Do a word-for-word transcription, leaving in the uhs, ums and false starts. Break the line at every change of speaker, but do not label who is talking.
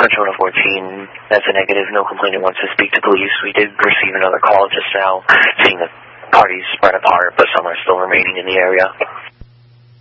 Daytona fourteen, that's a negative. No complainant wants to speak to police. We did receive another call just now, seeing the parties spread apart, but some are still remaining in the area.